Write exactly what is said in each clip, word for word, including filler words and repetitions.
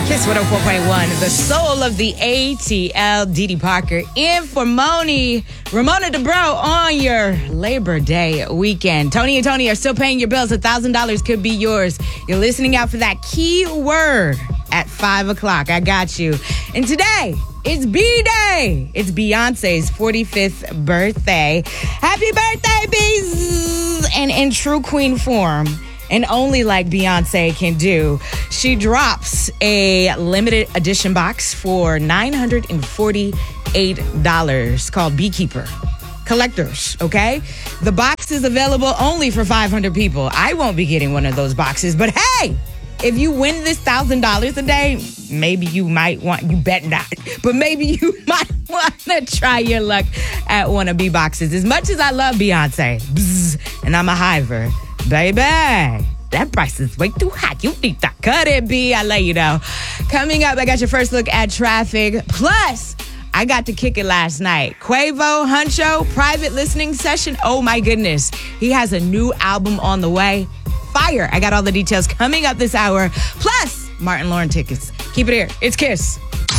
Kiss one oh four point one, the soul of the A T L, Dee Dee Parker, in for Moni, Ramona DeBro on your Labor Day weekend. Tony and Tony are still paying your bills. one thousand dollars could be yours. You're listening out for that key word at five o'clock. I got you. And today, it's B-Day. It's Beyonce's forty-fifth birthday. Happy birthday, Bees! And in true queen form, and only like Beyonce can do, she drops a limited edition box for nine hundred forty-eight dollars called Beekeeper. Collectors, okay? The box is available only for five hundred people. I won't be getting one of those boxes, but hey, if you win this one thousand dollars a day, maybe you might want, you bet not, but maybe you might want to try your luck at one of B boxes. As much as I love Beyonce, bzz, and I'm a hiver, baby, that price is way too high. You need to cut it, B. I let you know. Coming up, I got your first look at traffic. Plus, I got to kick it last night. Quavo, Huncho, private listening session. Oh, my goodness. He has a new album on the way. Fire. I got all the details coming up this hour. Plus, Martin Lawrence tickets. Keep it here. It's Kiss.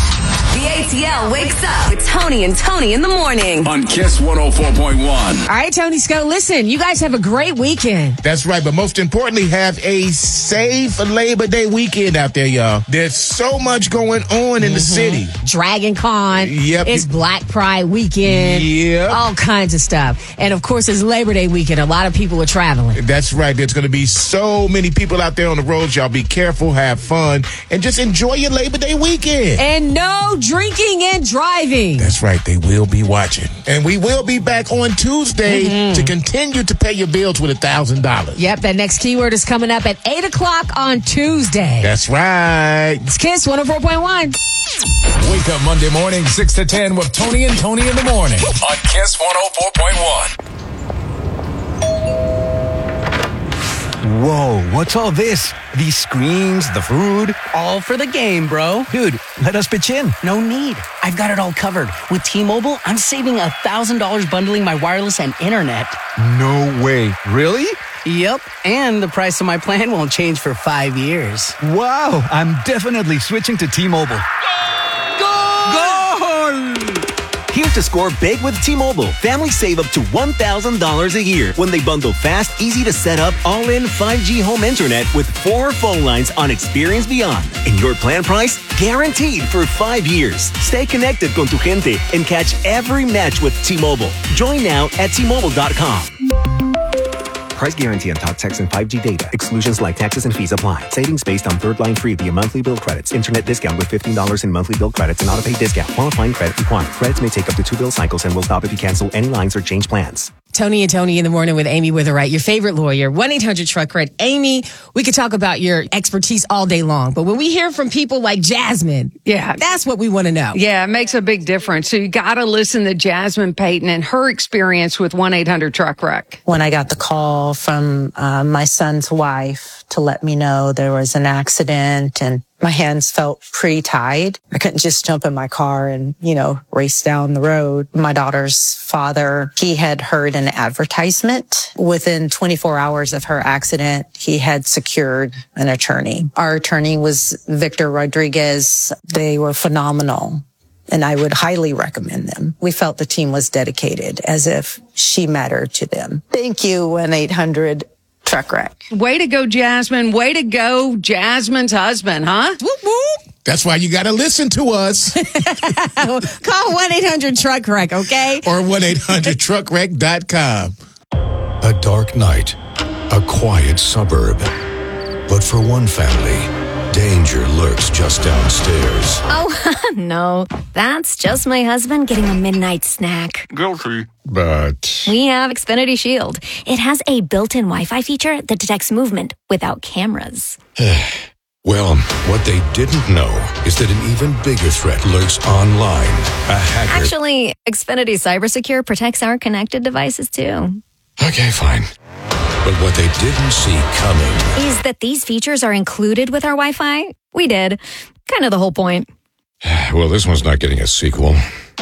The A T L wakes up with Tony and Tony in the morning. On Kiss one oh four point one. All right, Tony Scott, listen, you guys have a great weekend. That's right, but most importantly, have a safe Labor Day weekend out there, y'all. There's so much going on in mm-hmm. the city. Dragon Con. Yep. It's Black Pride weekend. Yep. All kinds of stuff. And, of course, it's Labor Day weekend. A lot of people are traveling. That's right. There's going to be so many people out there on the roads. Y'all be careful, have fun, and just enjoy your Labor Day weekend. And no drinking and driving. That's right. They will be watching. And we will be back on Tuesday mm-hmm. to continue to pay your bills with one thousand dollars. Yep, that next keyword is coming up at eight o'clock on Tuesday. That's right. It's Kiss one oh four point one. Wake up Monday morning, six to ten with Tony and Tony in the morning. On Kiss one oh four point one. Whoa, what's all this? These screens, the food? All for the game, bro. Dude, let us pitch in. No need. I've got it all covered. With T-Mobile, I'm saving one thousand dollars bundling my wireless and internet. No way. Really? Yep. And the price of my plan won't change for five years. Wow, I'm definitely switching to T-Mobile. Goal! Goal! Here to score big with T-Mobile. Families save up to one thousand dollars a year when they bundle fast, easy to set up, all-in five G home internet with four phone lines on Experience Beyond. And your plan price? Guaranteed for five years. Stay connected con tu gente and catch every match with T-Mobile. Join now at T Mobile dot com. Price guarantee on talk, text, and five G data. Exclusions like taxes and fees apply. Savings based on third line free via monthly bill credits. Internet discount with fifteen dollars in monthly bill credits and auto-pay discount. Qualifying credit required. Credits may take up to two bill cycles and will stop if you cancel any lines or change plans. Tony and Tony in the morning with Amy Witherite, your favorite lawyer. one eight hundred truck red. Amy, we could talk about your expertise all day long, but when we hear from people like Jasmine, yeah, that's what we want to know. Yeah, it makes a big difference. So you got to listen to Jasmine Payton and her experience with one eight hundred truck wreck. When I got the call from uh, my son's wife to let me know there was an accident, and my hands felt pretty tied. I couldn't just jump in my car and, you know, race down the road. My daughter's father, he had heard an advertisement. Within twenty-four hours of her accident, he had secured an attorney. Our attorney was Victor Rodriguez. They were phenomenal, and I would highly recommend them. We felt the team was dedicated, as if she mattered to them. Thank you, one eight hundred truck wreck. Way to go, Jasmine. Way to go, Jasmine's husband, huh? Whoop, whoop. That's why you got to listen to us. Call one eight hundred truck wreck, okay? Or one eight hundred truck wreck dot com. A dark night, a quiet suburb. But for one family, danger lurks just downstairs. Oh, no. That's just my husband getting a midnight snack. Guilty. But we have Xfinity Shield. It has a built-in Wi-Fi feature that detects movement without cameras. Well, what they didn't know is that an even bigger threat lurks online. A hacker. Actually, Xfinity CyberSecure protects our connected devices, too. Okay, fine. But what they didn't see coming is that these features are included with our Wi-Fi. We did. Kind of the whole point. Well, this one's not getting a sequel.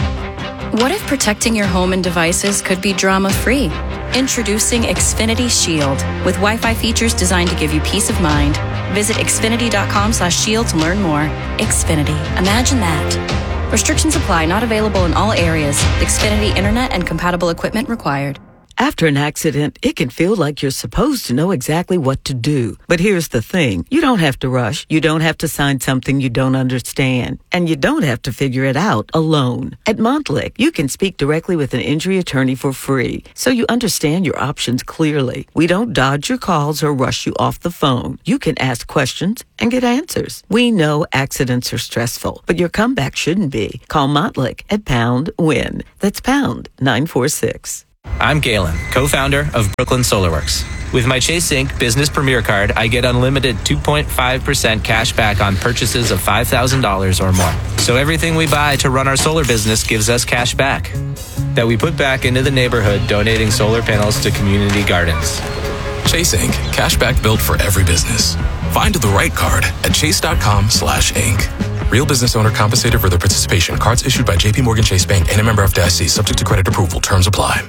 What if protecting your home and devices could be drama-free? Introducing Xfinity Shield with Wi-Fi features designed to give you peace of mind. Visit Xfinity.com slash shield to learn more. Xfinity. Imagine that. Restrictions apply. Not available in all areas. Xfinity Internet and compatible equipment required. After an accident, it can feel like you're supposed to know exactly what to do. But here's the thing. You don't have to rush. You don't have to sign something you don't understand. And you don't have to figure it out alone. At Montlick, you can speak directly with an injury attorney for free, so you understand your options clearly. We don't dodge your calls or rush you off the phone. You can ask questions and get answers. We know accidents are stressful, but your comeback shouldn't be. Call Montlick at Pound Win. That's Pound nine four six. I'm Galen, co-founder of Brooklyn SolarWorks. With my Chase Inc Business Premier Card, I get unlimited two point five percent cash back on purchases of five thousand dollars or more. So everything we buy to run our solar business gives us cash back that we put back into the neighborhood, donating solar panels to community gardens. Chase Incorporated. Cashback built for every business. Find the right card at chase.com slash Inc. Real business owner compensated for their participation. Cards issued by J P Morgan Chase Bank and a member of F D I C. Subject to credit approval. Terms apply.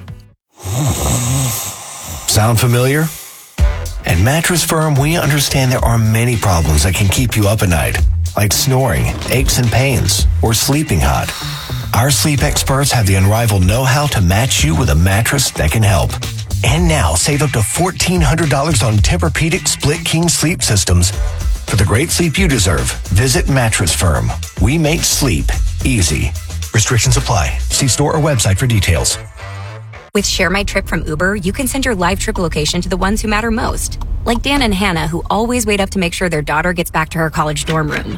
Sound familiar? At Mattress Firm, we understand there are many problems that can keep you up at night, like snoring, aches and pains, or sleeping hot. Our sleep experts have the unrivaled know-how to match you with a mattress that can help. And now, save up to fourteen hundred dollars on Tempur-Pedic Split King sleep systems. For the great sleep you deserve, visit Mattress Firm. We make sleep easy. Restrictions apply. See store or website for details. With Share My Trip from Uber, you can send your live trip location to the ones who matter most. Like Dan and Hannah, who always wait up to make sure their daughter gets back to her college dorm room.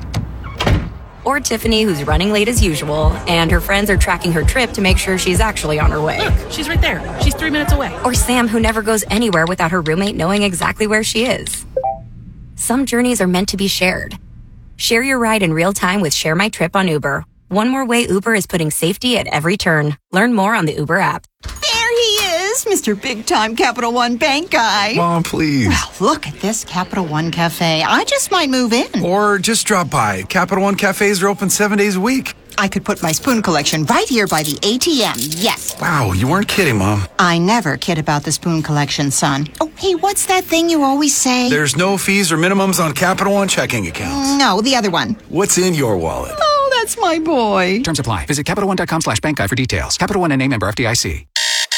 Or Tiffany, who's running late as usual, and her friends are tracking her trip to make sure she's actually on her way. Look, she's right there. She's three minutes away. Or Sam, who never goes anywhere without her roommate knowing exactly where she is. Some journeys are meant to be shared. Share your ride in real time with Share My Trip on Uber. One more way Uber is putting safety at every turn. Learn more on the Uber app. There he is, Mister Big Time Capital One Bank guy. Mom, please. Well, look at this Capital One Cafe. I just might move in. Or just drop by. Capital One cafes are open seven days a week. I could put my spoon collection right here by the A T M. Yes. Wow, you weren't kidding, Mom. I never kid about the spoon collection, son. Oh, hey, what's that thing you always say? There's no fees or minimums on Capital One checking accounts. No, the other one. What's in your wallet? Oh, that's my boy. Terms apply. Visit CapitalOne.com slash bank guide for details. Capital One and a member F D I C.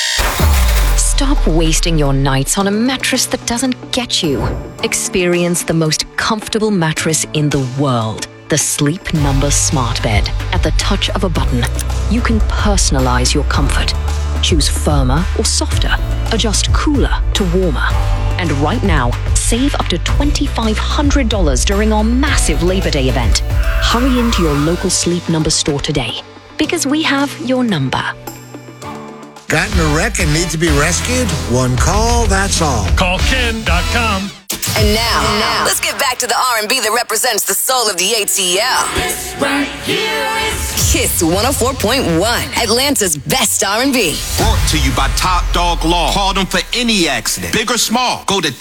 Stop wasting your nights on a mattress that doesn't get you. Experience the most comfortable mattress in the world. The Sleep Number Smart Bed. At the touch of a button, you can personalize your comfort. Choose firmer or softer. Adjust cooler to warmer. And right now, save up to twenty-five hundred dollars during our massive Labor Day event. Hurry into your local Sleep Number store today, because we have your number. Gotten a wreck and need to be rescued? One call, that's all. Call Ken dot com. And now, and now, let's get back to the R and B that represents the soul of the A T L. This right here is Kiss one oh four point one, Atlanta's best R and B. Brought to you by Top Dog Law. Call them for any accident, big or small. Go to